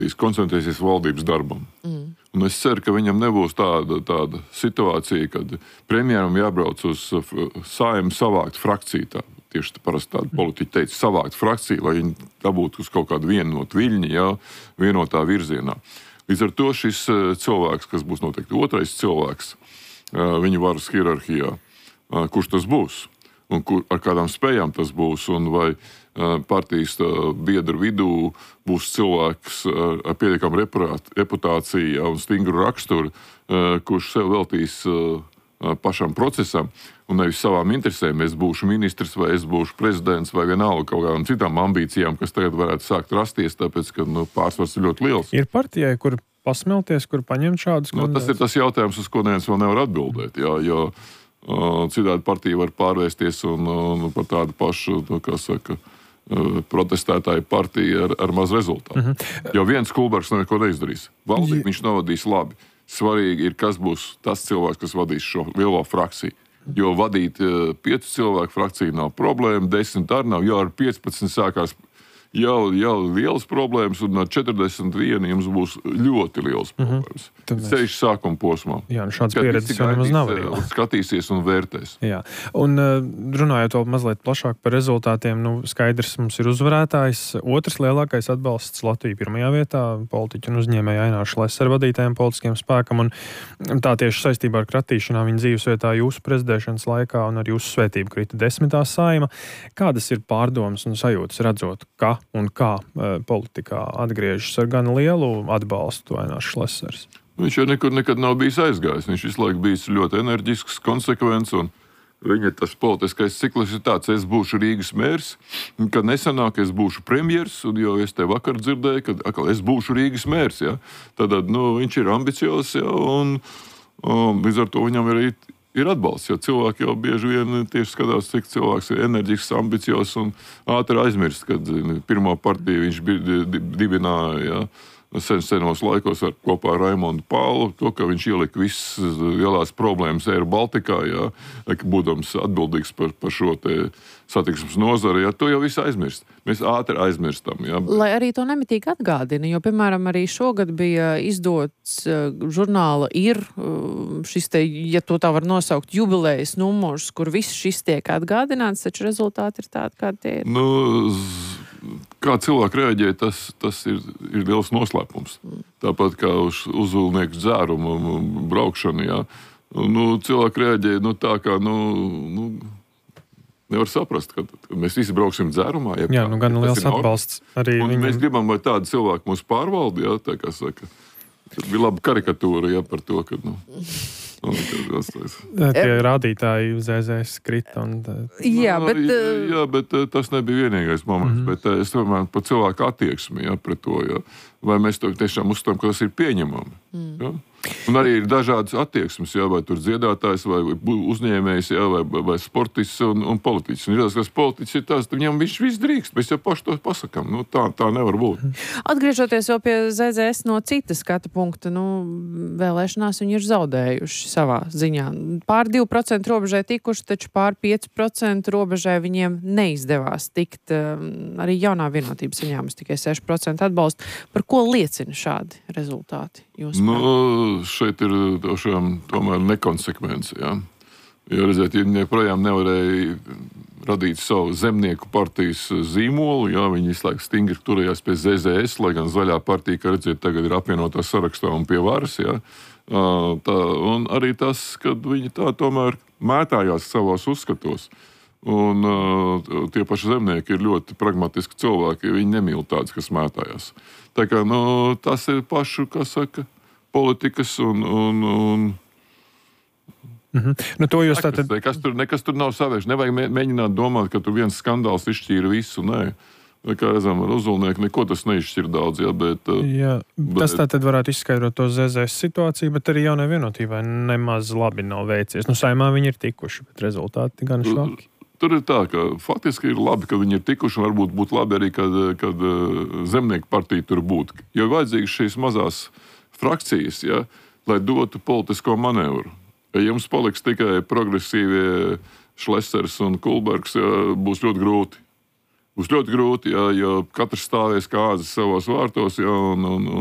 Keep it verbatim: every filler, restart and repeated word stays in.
koncentrēsies valdības darbam. Mm. Un es ceru, ka viņam nebūs tāda, tāda situācija, kad premjeram jābrauc uz Saeimu savākt frakciju. Tā, tieši parasti tāda politiķa teica, savākt frakciju, lai viņi dabūtu uz kaut kādu vienot viļņu, jā, vienotā virzienā. Līdz ar to šis cilvēks, kas būs noteikti otrais cilvēks viņa varas hierarhijā, kurš tas būs un kur, ar kādām spējām tas būs, un vai partijas biedru vidū būs cilvēks ar pietiekamu reputāciju un stingru raksturu, kurš sev veltīs pašam procesam un nevis savām interesēm. Es būšu ministrs vai es būšu prezidents vai vienalga kaut kādām citām ambīcijām, kas tagad varētu sākt rasties, tāpēc, ka nu, pārsvars ir ļoti liels. Ir partijai, kur pasmelties, kur paņemt šādus nu, tas ir tas jautājums, uz ko neviens vēl nevar atbildēt, jā, jo uh, citādi partija var pārvēsties un, un par tādu pašu, nu, kā saka, protestētāju partija ar, ar maz rezultātu. Mm-hmm. Jo viens Kulbergs neko neizdarīs. Valdību viņš novadīs labi. Svarīgi ir, kas būs tas cilvēks, kas vadīs šo lielo frakciju. Jo vadīt piecu cilvēku frakciju nav problēma, desmit arī nav, jo ar piecpadsmit sākās jau, jau liels problēmas, un ar četrdesmit vienu jums būs ļoti liels problēmas. Mm-hmm. Ceļš sākuma posmā. Jā, nu šāds pieredzes jau nemaz nav arī. Skatīsies un vērtēs. Jā, un runājot vēl mazliet plašāk par rezultātiem, nu skaidrs mums ir uzvarētājs. Otrs lielākais atbalsts Latviju pirmajā vietā, politiķu un uzņēmēju Ainārs Šlesera vadītajiem politiskiem spēkam, un tā tieši saistībā ar kratīšanām viņa dzīvesvietā jūsu prezidēšanas laikā un ar jūsu svētību krita desmitā Saeima. Kādas ir pārdomas un sajūtas redzot, ka un kā politikā atgriežas ar gan lielu atbalstu Ainārs Šlesers? Viņš jau nekur nekad nav bijis aizgājis. Viņš visu laiku bijis ļoti enerģisks, konsekvents, un viņa tas politiskais cikls ir tāds, es būšu Rīgas mērs, un kad nesanāk, es būšu premjers, un jo es te vakar dzirdēju, ka akal, es būšu Rīgas mērs, ja? Tad, nu, viņš ir ambiciozs, ja? un, un līdz ar to viņam ir ir atbalsts, jo cilvēki jau bieži vien tieši skatās, cik cilvēks ir enerģisks, ambiciozs un ātri aizmirst, kad pirmo partiju viņš dibināja, ja, sen senos laikos ar, kopā ar Raimondu Pālu, to, ka viņš ielika visas lielās problēmas Air Baltikā, ja, būdams atbildīgs par, par šo te satiksmes nozari, ja, to jau visu aizmirst. Mēs ātri aizmirstam. Ja. Lai arī to nemitīgi atgādina, jo, piemēram, arī šogad bija izdots uh, žurnāla ir uh, šis te, ja to tā var nosaukt, jubilejas numurs, kur viss šis tiek atgādināts, taču rezultāti ir tādi, kādi tie ir. Nu, kā cilvēki reaģē, tas, tas ir, ir liels noslēpums. Mm. Tāpat kā uz uzvilnieku dzērumu braukšanu, ja. Nu, cilvēki reaģē, nu, tā kā, nu, nu nevar saprast, ka mēs visi brauksim dzērumā. Ja, jā, nu gan liels atbalsts arī viņam. Mēs gribam, lai tādi cilvēki mūs pārvalda, ja, tā kā saka. Tad bija laba karikatūra, ja, par to, ka, nu, nu tie rādītāji uz zēzēs krita. Un tā... Jā, bet... Jā, bet tas nebija vienīgais moments, mm-hmm. bet es domāju par cilvēku attieksmi, ja, pret to, ja. Vai mēs to tiešām uzstāvam, ka tas ir pieņemami. Mm. Ja? Un arī ir dažādas attieksmes, ja, vai tur dziedātājs, vai uzņēmējs, ja, vai, vai sportists un, un politiķis. Un ir tas, kas politiķis ir tās, viņam viņš viss drīkst, mēs jau paši to pasakām. Nu, tā, tā nevar būt. Atgriežoties jau pie Z Z S no citas skata punkta, nu, vēlēšanās viņi ir zaudējuši savā ziņā. Pār divi procenti robežai tikuši, taču pār pieci procenti robežai viņiem neizdevās tikt. Arī jaunā vienotība saņēmas tikai seši procenti atbalstu. Par ko liecina šādi rezultāti? Nu, šeit ir došām tomēr nekonsekvence, jā. Jo, redziet, viņi joprojām nevarēja radīt savu zemnieku partijas zīmolu, jā, viņi visu laiku stingri turējās pie Z Z S, lai gan zaļā partija, kā redziet, tagad ir apvienotā sarakstā un pie varas, jā. Tā, un arī tas, kad viņi tā tomēr mētājās savos uzskatos. Un uh, tie paši zemnieki ir ļoti pragmatiski cilvēki, viņi nemīl tādus, kas mētājās. Tā kā, nu, tas ir pašu, kā saka, politikas un... un, un mm-hmm. Nu, to jūs tātad... Nekas tur, nekas tur nav savērš. Nevajag mēģināt domāt, ka tur viens skandāls izšķīra visu, nē. Kā redzam, ar uzulnieku neko tas neizšķir daudz, jā, bet... Jā, bet... tas tātad varētu izskaidrot to Z Z S situāciju, bet arī jaunai vienotībai nemaz labi nav veicies. Nu, Saeimā viņi ir tikuši, bet rezultāti gan švaki. Tur ir tā, ka faktiski ir labi, ka viņi ir tikuši, un varbūt būtu labi arī, kad, kad zemnieku partija tur būtu. Jo vajadzīgas šīs mazās frakcijas, ja, lai dotu politisko manevru. Ja jums paliks tikai progresīvie Šlesers un Kulbergs, ja, būs ļoti grūti. Būs ļoti grūti, ja, jo katrs stāvēs kāzas savos vārtos, ja, un, un,